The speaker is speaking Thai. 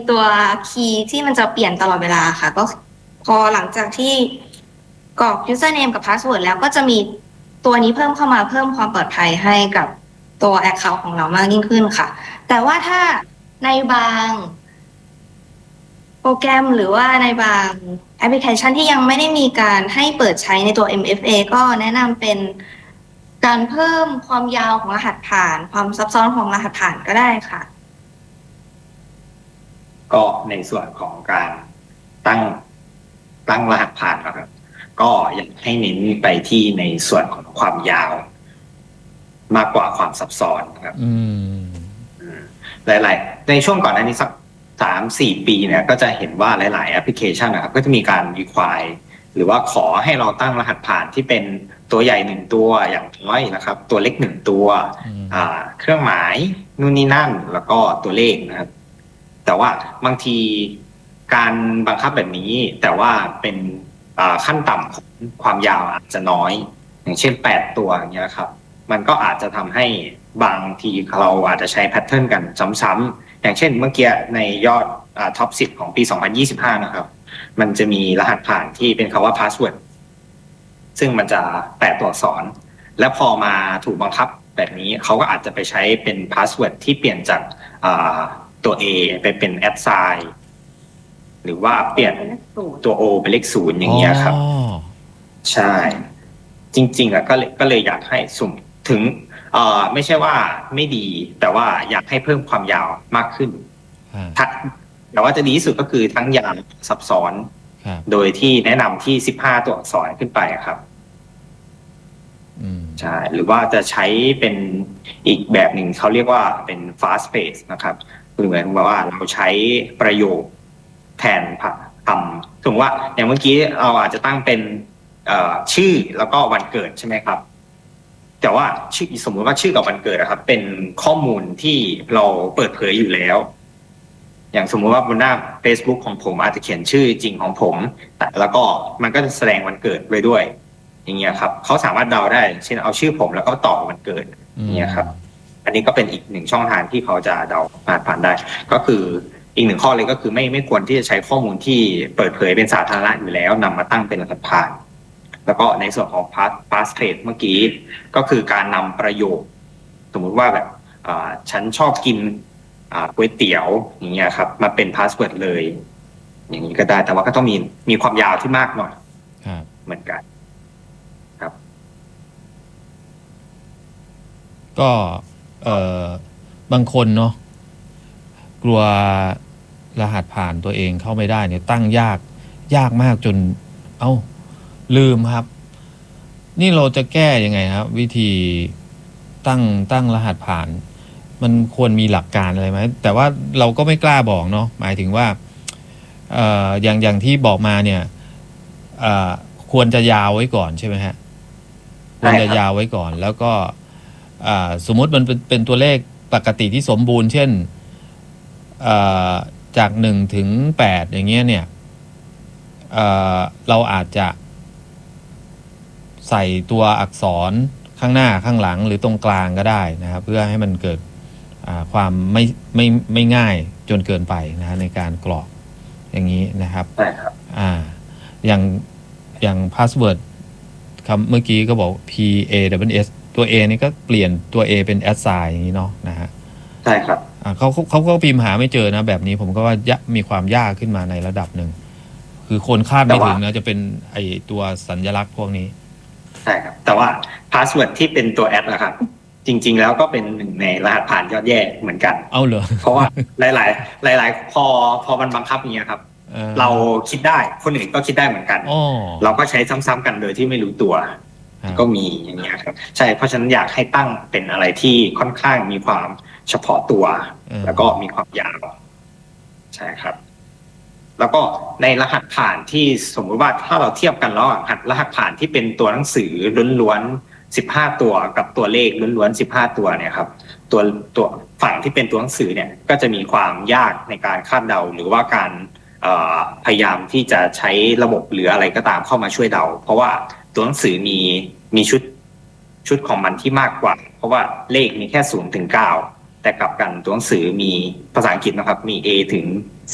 ตัวคีย์ที่มันจะเปลี่ยนตลอดเวลาค่ะก็พอหลังจากที่กรอก username กับ password แล้วก็จะมีตัวนี้เพิ่มเข้ามาเพิ่มความปลอดภัยให้กับตัว account ของเรามากยิ่งขึ้นค่ะแต่ว่าถ้าในบางโปรแกรมหรือว่าในบางแอปพลิเคชันที่ยังไม่ได้มีการให้เปิดใช้ในตัว MFA ก็แนะนำเป็นการเพิ่มความยาวของรหัสผ่านความซับซ้อนของรหัสผ่านก็ได้ค่ะก็ในส่วนของการตั้งรหัสผ่านนะครับก็อยากให้เน้นไปที่ในส่วนของความยาวมากกว่าความซับซ้อนครับหลายๆในช่วงก่อนหน้านี้สัก3-4 ปีเนี่ยก็จะเห็นว่าหลายๆแอปพลิเคชันนะครับก็จะมีการ require หรือว่าขอให้เราตั้งรหัสผ่านที่เป็นตัวใหญ่1ตัวอย่างน้อยนะครับตัวเล็ก1ตัวเครื่องหมายนู่นนี่นั่นแล้วก็ตัวเลขนะครับแต่ว่าบางทีการบังคับแบบนี้แต่ว่าเป็นขั้นต่ำของความยาวอาจจะน้อยอย่างเช่น8ตัวอย่างเงี้ยครับมันก็อาจจะทำให้บางทีเราอาจจะใช้แพทเทิร์นกันซ้ำๆอย่างเช่นเมื่อกี้ในยอดท็อป10ของปี2025นะครับมันจะมีรหัสผ่านที่เป็นคำว่า password ซึ่งมันจะ8ตัวอักษรและพอมาถูกบังคับแบบนี้เขาก็อาจจะไปใช้เป็น password ที่เปลี่ยนจากตัว A ไปเป็น @ หรือว่าเปลี่ยนตัว O เป็นเลข0อย่างเงี้ยครับใช่จริงๆก็เลยอยากให้สุ่มถึงไม่ใช่ว่าไม่ดีแต่ว่าอยากให้เพิ่มความยาวมากขึ้นแต่ว่าจะดีที่สุดก็คือทั้งยาวซับซ้อนโดยที่แนะนำที่15ตัวอักษรขึ้นไปครับใช่หรือว่าจะใช้เป็นอีกแบบหนึ่งเขาเรียกว่าเป็น fast pace นะครับคือเหมือนว่าเราใช้ประโยคแทนคำสมมติว่าอย่างเมื่อกี้เราอาจจะตั้งเป็นชื่อแล้วก็วันเกิดใช่ไหมครับแต่ว่าชื่อสมมุติว่าชื่อกับวันเกิดนะครับเป็นข้อมูลที่เราเปิดเผยอยู่แล้วอย่างสมมุติว่าบนหน้า Facebook ของผมอาจจะเขียนชื่อจริงของผมแล้วก็มันก็จะแสดงวันเกิดไว้ด้วยอย่างเงี้ยครับเขาสามารถเดาได้เช่นเอาชื่อผมแล้วก็ต่อวันเกิดอย่างเงี้ยครับอันนี้ก็เป็นอีกหนึ่งช่องทางที่เขาจะเดาผ่านได้ก็คืออีกหนึ่งข้อเลยก็คือไม่ควรที่จะใช้ข้อมูลที่เปิดเผยเป็นสาธารณะอยู่แล้วนำมาตั้งเป็นรหัสผ่านแล้วก็ในส่วนของ pass trade เมื่อกี้ก็คือการนำประโยคสมมุติว่าแบบฉันชอบกินก๋วยเตี๋ยวอย่างเงี้ยครับมาเป็น password เลยอย่างนี้ก็ได้แต่ว่าก็ต้องมีความยาวที่มากหน่อยเหมือนกันครับก็บางคนเนาะกลัวรหัสผ่านตัวเองเข้าไม่ได้เนี่ยตั้งยากมากจนลืมครับนี่เราจะแก้ยังไงครับวิธีตั้งรหัสผ่านมันควรมีหลักการอะไรไหมแต่ว่าเราก็ไม่กล้าบอกเนาะหมายถึงว่าอย่างที่บอกมาเนี่ยควรจะยาวไว้ก่อนใช่ไหมฮะควรจะยาวไว้ก่อนแล้วก็สมมติมันเป็นตัวเลขปกติที่สมบูรณ์เช่นจาก1 ถึง 8อย่างเงี้ยเนี่ยเราอาจจะใส่ตัวอักษรข้างหน้าข้างหลังหรือตรงกลางก็ได้นะครับเพื่อให้มันเกิดความไม่ง่ายจนเกินไปนะในการกรอกอย่างนี้นะครับใช่ครับอย่างพาสเวิร์ดคำเมื่อกี้ก็บอก PASS ตัว A นี่ก็เปลี่ยนตัว A เป็น assign อย่างนี้เนาะนะฮะใช่ครับเขาก็พิมพ์หาไม่เจอนะแบบนี้ผมก็ว่ามีความยากขึ้นมาในระดับหนึ่งคือคนคาดไม่ถึงนะจะเป็นไอตัวสัญลักษณ์พวกนี้ใช่ครับแต่ว่าพาสเวิร์ดที่เป็นตัวแอดนะครับจริงๆแล้วก็เป็นหนึ่งในรหัสผ่านยอดแย่เหมือนกันเอาเหรอเพราะว่าหลายพอมันบังคับอย่างเงี้ยครับเราคิดได้คนอื่นก็คิดได้เหมือนกันเราก็ใช้ซ้ำๆกันโดยที่ไม่รู้ตัวก็มีอย่างเงี้ยครับใช่เพราะฉะนั้นอยากให้ตั้งเป็นอะไรที่ค่อนข้างมีความเฉพาะตัวแล้วก็มีความยาวใช่ครับแล้วก็ในรหัสผ่านที่สมมุติว่าถ้าเราเทียบกันแล้วรหัสผ่านที่เป็นตัวหนังสือล้วนๆ15ตัวกับตัวเลขล้วนๆ15ตัวเนี่ยครับตัวฝั่งที่เป็นตัวหนังสือเนี่ยก็จะมีความยากในการคาดเดาหรือว่าการพยายามที่จะใช้ระบบหรืออะไรก็ตามเข้ามาช่วยเดาเพราะว่าตัวหนังสือมีชุดของมันที่มากกว่าเพราะว่าเลขมีแค่0 ถึง 9แต่กลับกันตัวหนังสือมีภาษาอังกฤษนะครับมี A ถึง